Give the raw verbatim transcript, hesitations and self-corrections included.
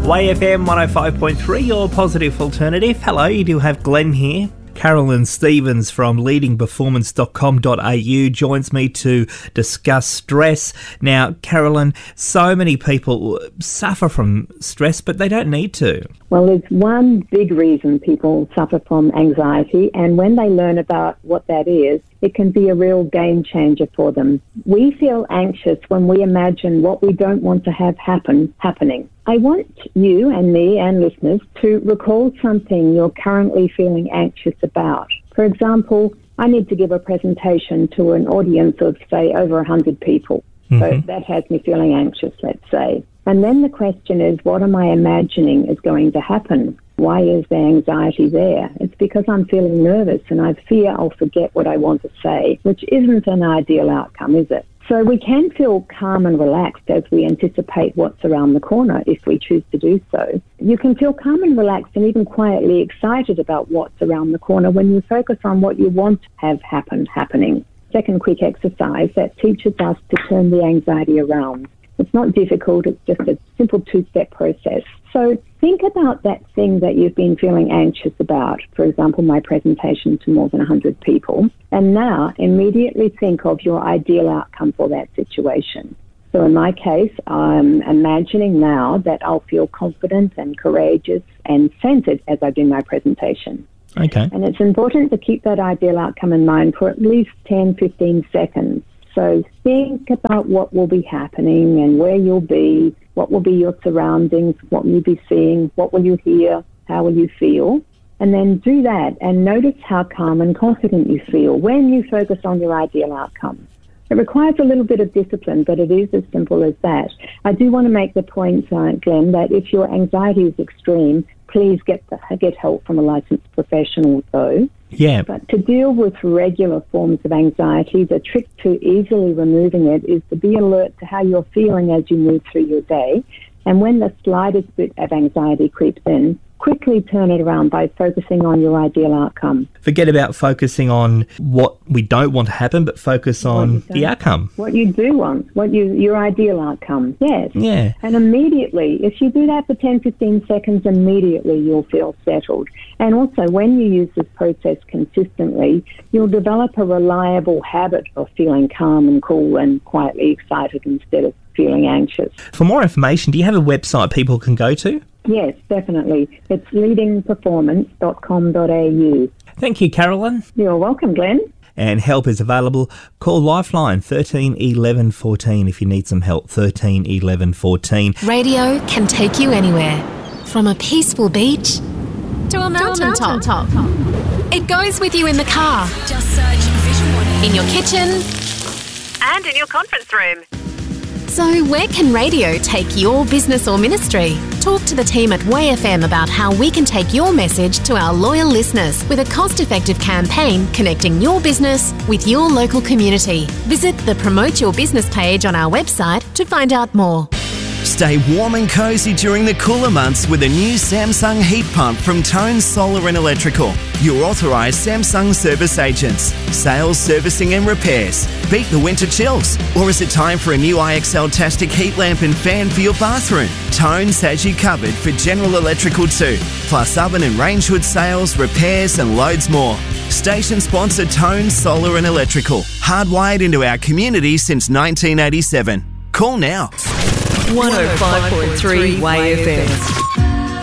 Y F M one oh five point three, your positive alternative. Hello, you do have Glenn here. Carolyn Stevens from leading performance dot com dot a u joins me to discuss stress. Now, Carolyn, so many people suffer from stress, but they don't need to. Well, there's one big reason people suffer from anxiety, and when they learn about what that is, it can be a real game changer for them. We feel anxious when we imagine what we don't want to have happen happening. I want you and me and listeners to recall something you're currently feeling anxious about. For example, I need to give a presentation to an audience of, say, over one hundred people. Mm-hmm. So that has me feeling anxious, let's say. And then the question is, what am I imagining is going to happen? Why is the anxiety there? It's because I'm feeling nervous and I fear I'll forget what I want to say, which isn't an ideal outcome, is it? So we can feel calm and relaxed as we anticipate what's around the corner if we choose to do so. You can feel calm and relaxed and even quietly excited about what's around the corner when you focus on what you want to have happen happening. Second quick exercise that teaches us to turn the anxiety around. It's not difficult, it's just a simple two-step process. So think about that thing that you've been feeling anxious about, for example, my presentation to more than one hundred people, and now immediately think of your ideal outcome for that situation. So in my case, I'm imagining now that I'll feel confident and courageous and centered as I do my presentation. Okay. And it's important to keep that ideal outcome in mind for at least ten, fifteen seconds. So think about what will be happening and where you'll be, what will be your surroundings, what will you be seeing, what will you hear, how will you feel, and then do that and notice how calm and confident you feel when you focus on your ideal outcome. It requires a little bit of discipline, but it is as simple as that. I do want to make the point, uh, Glenn, that if your anxiety is extreme, please get the, get help from a licensed professional, though. Yeah. But to deal with regular forms of anxiety, the trick to easily removing it is to be alert to how you're feeling as you move through your day. And when the slightest bit of anxiety creeps in, quickly turn it around by focusing on your ideal outcome. Forget about focusing on what we don't want to happen, but focus on the outcome. What you do want, what you your ideal outcome, yes. Yeah. And immediately, if you do that for ten, fifteen seconds, immediately you'll feel settled. And also, when you use this process consistently, you'll develop a reliable habit of feeling calm and cool and quietly excited instead of feeling anxious. For more information, do you have a website people can go to? Yes, definitely. It's leading performance dot com dot a u. Thank you, Carolyn. You're welcome, Glenn. And help is available. Call Lifeline thirteen eleven fourteen if you need some help. thirteen eleven fourteen. Radio can take you anywhere. From a peaceful beach to a mountain top. top. It goes with you in the car. Just search Vision One. In your kitchen. And in your conference room. So where can radio take your business or ministry? Talk to the team at Y F M about how we can take your message to our loyal listeners with a cost-effective campaign connecting your business with your local community. Visit the Promote Your Business page on our website to find out more. Stay warm and cosy during the cooler months with a new Samsung heat pump from Tone Solar and Electrical. Your authorised Samsung service agents. Sales, servicing and repairs. Beat the winter chills. Or is it time for a new I X L-tastic heat lamp and fan for your bathroom? Tone's has you covered for General Electrical too. Plus oven and range hood sales, repairs and loads more. Station sponsor Tone Solar and Electrical. Hardwired into our community since nineteen eighty-seven. Call now. one oh five point three Y F M.